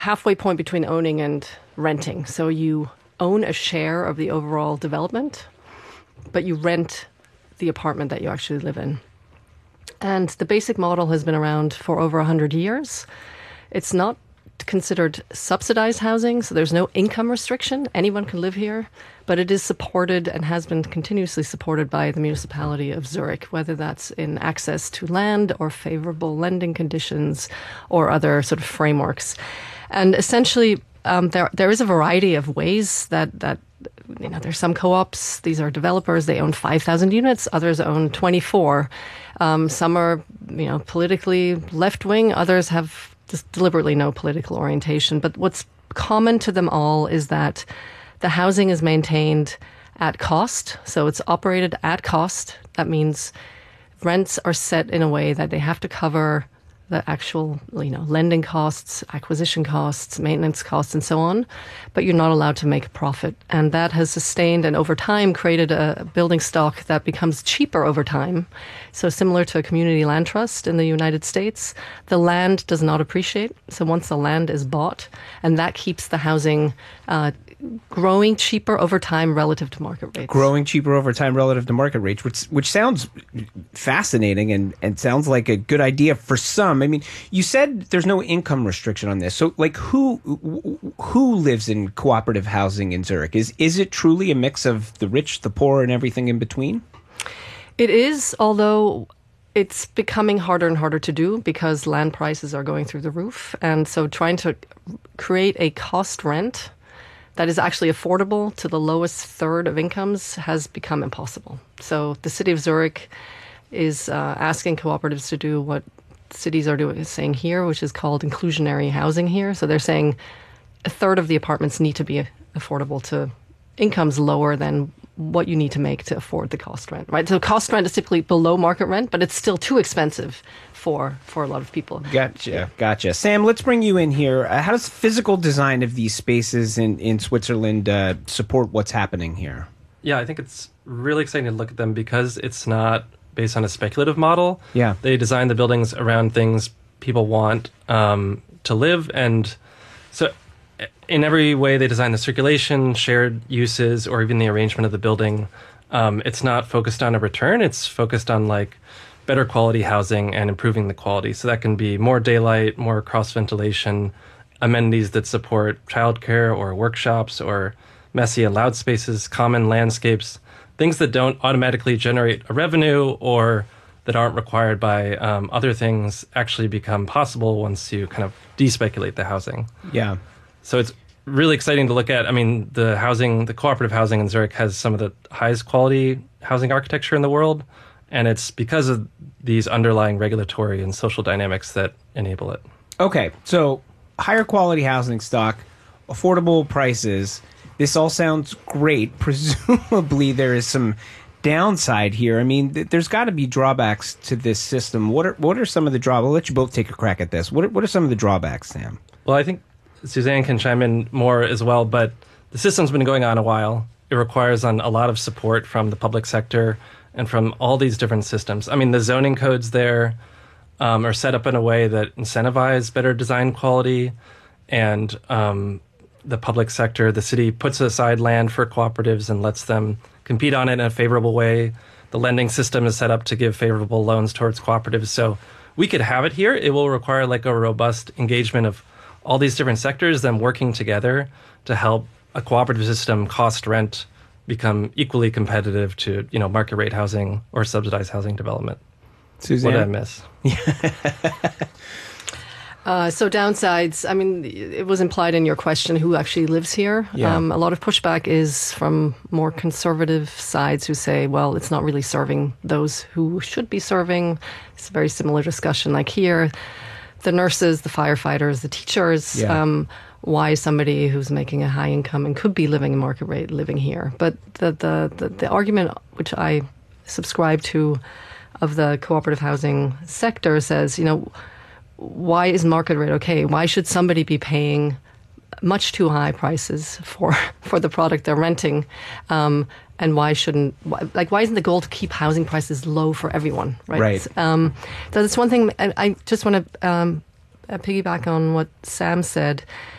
halfway point between owning and renting. So you own a share of the overall development, but you rent the apartment that you actually live in. And the basic model has been around for over 100 years. It's not considered subsidized housing, so there's no income restriction. Anyone can live here, but it is supported and has been continuously supported by the municipality of Zurich, whether that's in access to land or favorable lending conditions or other sort of frameworks. And essentially, there is a variety of ways that there's some co-ops. These are developers. They own 5,000 units. Others own 24. Some are, politically left-wing. Others have just deliberately no political orientation. But what's common to them all is that the housing is maintained at cost. So it's operated at cost. That means rents are set in a way that they have to cover the actual, lending costs, acquisition costs, maintenance costs, and so on. But you're not allowed to make a profit. And that has sustained and over time created a building stock that becomes cheaper over time. So similar to a community land trust in the United States, the land does not appreciate. So once the land is bought, and that keeps the housing growing cheaper over time relative to market rates. Growing cheaper over time relative to market rates, which sounds fascinating and sounds like a good idea for some. I mean, you said there's no income restriction on this. So, who lives in cooperative housing in Zurich? Is it truly a mix of the rich, the poor, and everything in between? It is, although it's becoming harder and harder to do because land prices are going through the roof. And so trying to create a cost rent that is actually affordable to the lowest third of incomes has become impossible. So the city of Zurich is asking cooperatives to do what cities are saying here, which is called inclusionary housing here. So they're saying a third of the apartments need to be affordable to incomes lower than what you need to make to afford the cost rent, right? So cost rent is typically below market rent, but it's still too expensive for a lot of people. Gotcha. Sam, let's bring you in here. How does physical design of these spaces in Switzerland support what's happening here? Yeah, I think it's really exciting to look at them because it's not based on a speculative model. Yeah. They design the buildings around things people want to live. And so in every way they design the circulation, shared uses, or even the arrangement of the building, it's not focused on a return. It's focused on better quality housing and improving the quality. So that can be more daylight, more cross ventilation, amenities that support childcare or workshops or messy and loud spaces, common landscapes, things that don't automatically generate a revenue or that aren't required by other things actually become possible once you kind of despeculate the housing. Yeah. So it's really exciting to look at. I mean, the cooperative housing in Zurich has some of the highest quality housing architecture in the world. And it's because of these underlying regulatory and social dynamics that enable it. Okay, so higher quality housing stock, affordable prices. This all sounds great. Presumably there is some downside here. I mean, there's got to be drawbacks to this system. What are some of the drawbacks? I'll let you both take a crack at this. What are some of the drawbacks, Sam? Well, I think Suzanne can chime in more as well, but the system's been going on a while. It requires a lot of support from the public sector and from all these different systems. I mean, the zoning codes there are set up in a way that incentivize better design quality, and the public sector, the city puts aside land for cooperatives and lets them compete on it in a favorable way. The lending system is set up to give favorable loans towards cooperatives. So we could have it here. It will require a robust engagement of all these different sectors, them working together to help a cooperative system cost rent become equally competitive to, market rate housing or subsidized housing development. Suzanne? What did I miss? So downsides, I mean, it was implied in your question who actually lives here. Yeah. A lot of pushback is from more conservative sides who say, well, it's not really serving those who should be serving. It's a very similar discussion like here. The nurses, the firefighters, the teachers, Yeah. Why somebody who's making a high income and could be living in market rate living here. But the argument which I subscribe to of the cooperative housing sector says, why is market rate okay? Why should somebody be paying much too high prices for the product they're renting? And why isn't the goal to keep housing prices low for everyone? Right. Right. That's one thing I just want to piggyback on what Sam said.